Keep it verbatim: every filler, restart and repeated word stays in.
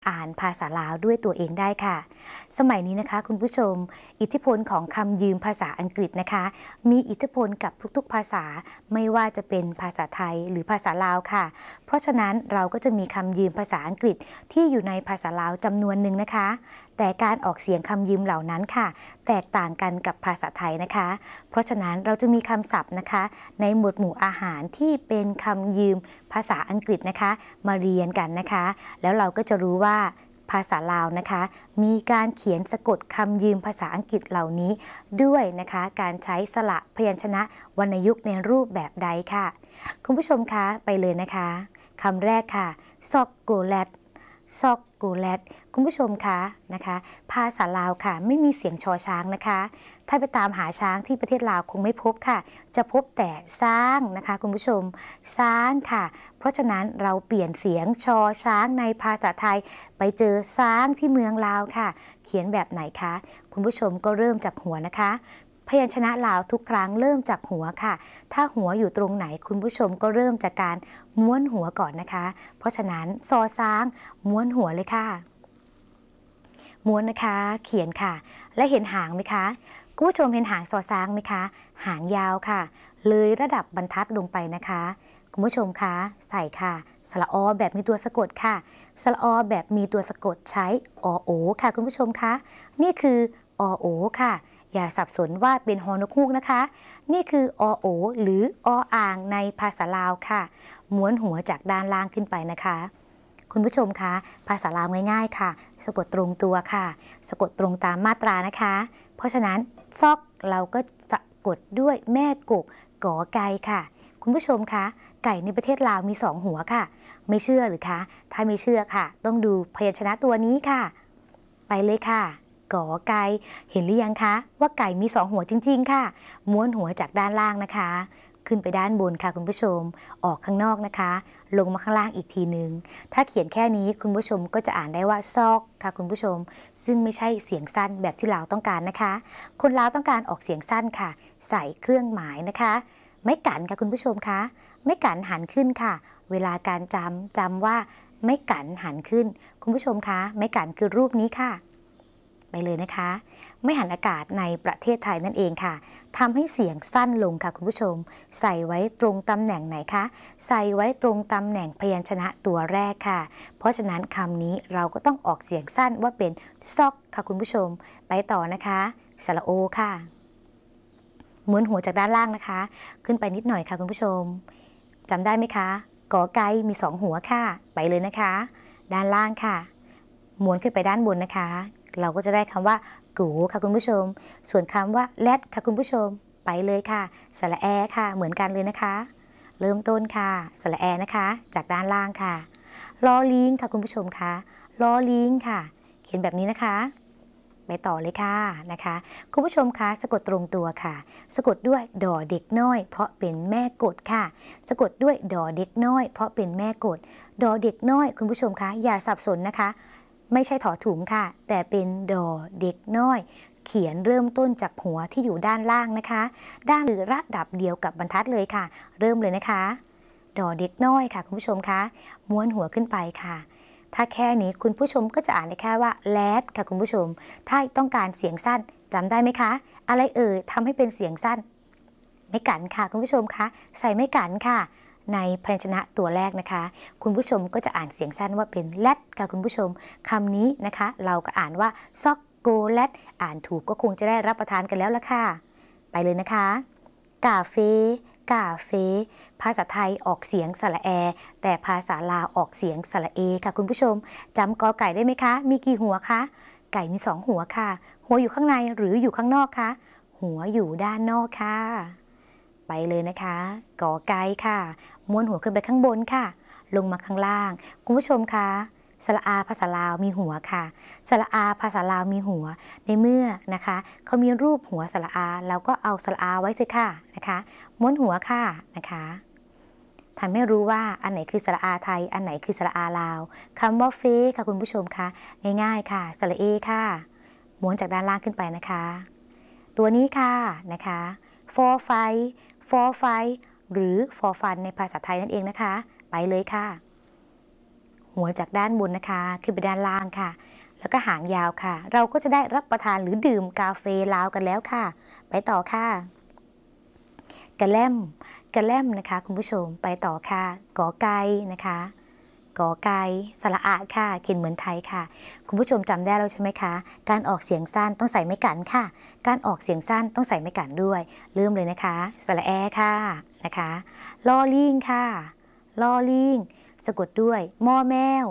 อ่านภาษาลาวด้วยตัวเองได้ค่ะสมัยนี้นะคะคุณผู้ชมอิทธิพลของคำยืมภาษาอังกฤษนะคะมีอิทธิพลกับทุกๆภาษาไม่ว่าจะเป็นภาษาไทยหรือภาษาลาวค่ะเพราะฉะนั้นเราก็จะมีคำยืมภาษาอังกฤษที่อยู่ในภาษาลาวจำนวนหนึ่งนะคะแต่การออกเสียงคำยืมเหล่านั้นค่ะแตกต่างกันกับภาษาไทยนะคะเพราะฉะนั้นเราจะมีคำศัพท์นะคะในหมวดหมู่อาหารที่เป็นคำยืมภาษาอังกฤษนะคะมาเรียนกันนะคะแล้วเราก็จะรู้ว่าภาษาลาวนะคะมีการเขียนสะกดคำยืมภาษาอังกฤษเหล่านี้ด้วยนะคะการใช้สระพยัญชนะวรรณยุกต์ในรูปแบบใดค่ะคุณผู้ชมคะไปเลยนะคะคำแรกค่ะซอกโกแลตซอกโกแลตคุณผู้ชมคะนะคะภาษาลาวค่ะไม่มีเสียงชอช้างนะคะถ้าไปตามหาช้างที่ประเทศลาวคงไม่พบค่ะจะพบแต่ช้างนะคะคุณผู้ชมช้างค่ะเพราะฉะนั้นเราเปลี่ยนเสียงชอช้างในภาษาไทยไปเจอช้างที่เมืองลาวค่ะเขียนแบบไหนคะคุณผู้ชมก็เริ่มจากหัวนะคะพยัญชนะลาวทุกครั้งเริ่มจากหัวค่ะถ้าหัวอยู่ตรงไหนคุณผู้ชมก็เริ่มจากการม้วนหัวก่อนนะคะเพราะฉะนั้นซอช้างม้วนหัวเลยค่ะม้วนนะคะเขียนค่ะและเห็นหางไหมคะคุณผู้ชมเห็นหางซอช้างไหมคะหางยาวค่ะเลยระดับบรรทัดลงไปนะคะคุณผู้ชมคะใส่ค่ะสระอแบบมีตัวสะกดค่ะสระอแบบมีตัวสะกดใช้อโอค่ะคุณผู้ชมคะนี่คืออโอค่ะอย่าสับสนว่าเป็นฮอนกฮูกนะคะนี่คืออโอหรือออ่างในภาษาลาวค่ะม้วนหัวจากด้านล่างขึ้นไปนะคะคุณผู้ชมคะภาษาลาวง่ายๆค่ะสะกดตรงตัวค่ะสะกดตรงตามมาตรานะคะเพราะฉะนั้นซอกเราก็สะกดด้วยแม่กกกอไก่ค่ะคุณผู้ชมคะไก่ในประเทศลาวมีสองหัวค่ะไม่เชื่อหรือคะถ้าไม่เชื่อค่ะต้องดูพยัญชนะตัวนี้ค่ะไปเลยค่ะกอไก่เห็นหรือยังคะว่าไก่มีสองหัวจริงๆค่ะม้วนหัวจากด้านล่างนะคะขึ้นไปด้านบนค่ะคุณผู้ชมออกข้างนอกนะคะลงมาข้างล่างอีกทีหนึ่งถ้าเขียนแค่นี้คุณผู้ชมก็จะอ่านได้ว่าซอกค่ะคุณผู้ชมซึ่งไม่ใช่เสียงสั้นแบบที่เราต้องการนะคะคนลาวต้องการออกเสียงสั้นค่ะใส่เครื่องหมายนะคะไม่กันค่ะคุณผู้ชมคะไม่กันหันขึ้นค่ะเวลาการจำจำว่าไม่กันหันขึ้นคุณผู้ชมคะไม่กันคือรูปนี้ค่ะไปเลยนะคะไม่หันอากาศในประเทศไทยนั่นเองค่ะทำให้เสียงสั้นลงค่ะคุณผู้ชมใส่ไว้ตรงตำแหน่งไหนคะใส่ไว้ตรงตำแหน่งพยัญชนะตัวแรกค่ะเพราะฉะนั้นคำนี้เราก็ต้องออกเสียงสั้นว่าเป็นซอกค่ะคุณผู้ชมไปต่อนะคะสระโอค่ะม้วนหัวจากด้านล่างนะคะขึ้นไปนิดหน่อยค่ะคุณผู้ชมจำได้ไหมคะกอไก่มีสองหัวค่ะไปเลยนะคะด้านล่างค่ะม้วนขึ้นไปด้านบนนะคะเราก็จะได้คำว่ากูค่ะคุณผู้ชมส่วนคำว่าแรดค่ะคุณผู้ชมไปเลยค่ะสระแอค่ะเหมือนกันเลยนะคะเริ่มต้นค่ะสระแอนะคะจากด้านล่างค่ะลอลิงค่ะคุณผู้ชมคะลอลิงค่ะเขียนแบบนี้นะคะไปต่อเลยค่ะนะคะคุณผู้ชมคะสะกดตรงตัวค่ะสะกดด้วยดอเด็กน้อยเพราะเป็นแม่กดค่ะสะกดด้วยดอเด็กน้อยเพราะเป็นแม่กดดอเด็กน้อยคุณผู้ชมคะอย่าสับสนนะคะไม่ใช่ถอถุงค่ะแต่เป็นดอเด็กน้อยเขียนเริ่มต้นจากหัวที่อยู่ด้านล่างนะคะด้านหรือระดับเดียวกับบรรทัดเลยค่ะเริ่มเลยนะคะดอเด็กน้อยค่ะคุณผู้ชมคะม้วนหัวขึ้นไปค่ะถ้าแค่นี้คุณผู้ชมก็จะอ่านได้แค่ว่าแลดค่ะคุณผู้ชมถ้าต้องการเสียงสั้นจำได้ไหมคะอะไรเอ่ยทำให้เป็นเสียงสั้นไม่กันค่ะคุณผู้ชมคะใส่ไม่กันค่ะในพยัญชนะตัวแรกนะคะคุณผู้ชมก็จะอ่านเสียงสั้นว่าเป็นแลดค่ะคุณผู้ชมคำนี้นะคะเราก็อ่านว่าซอกโกแลตอ่านถูกก็คงจะได้รับประทานกันแล้วละค่ะไปเลยนะคะกาเฟกาเฟภาษาไทยออกเสียงสระแอแต่ภาษาลาวออกเสียงสระเอค่ะคุณผู้ชมจำกอไก่ได้ไหมคะมีกี่หัวคะไก่มีสองหัวค่ะหัวอยู่ข้างในหรืออยู่ข้างนอกคะหัวอยู่ด้านนอกค่ะไปเลยนะคะกอไก่ค่ะม้วนหัวขึ้นไปข้างบนค่ะลงมาข้างล่างคุณผู้ชมคะสระอาภาษาลาวมีหัวค่ะสระอาภาษาลาวมีหัวในเมื่อนะคะเขามีรูปหัวสระอาเราก็เอาสระอาไว้สิค่ะนะคะม้วนหัวค่ะนะคะทำให้รู้ว่าอันไหนคือสระอาไทยอันไหนคือสระอาลาวคำว่าเฟค่ะคุณผู้ชมคะง่ายๆค่ะสระเอค่ะม้วนจากด้านล่างขึ้นไปนะคะตัวนี้ค่ะนะคะ for fight for fight หรือ for fun ในภาษาไทยนั่นเองนะคะไปเลยค่ะหัวจากด้านบนนะคะขึ้นไปด้านล่างค่ะแล้วก็หางยาวค่ะเราก็จะได้รับประทานหรือดื่มกาเฟลาวกันแล้วค่ะไปต่อค่ะกระแลมกระแลมนะคะคุณผู้ชมไปต่อค่ะกอไก่นะคะกอไก่สระอะค่ะเขียนเหมือนไทยค่ะคุณผู้ชมจำได้แล้วใช่ไหมคะการออกเสียงสั้นต้องใส่ไม้กันค่ะการออกเสียงสั้นต้องใส่ไม้กันด้วยเริ่มเลยนะคะสระแอค่ะนะคะลอลิงค่ะลอลิงสะกดด้วยมอแมว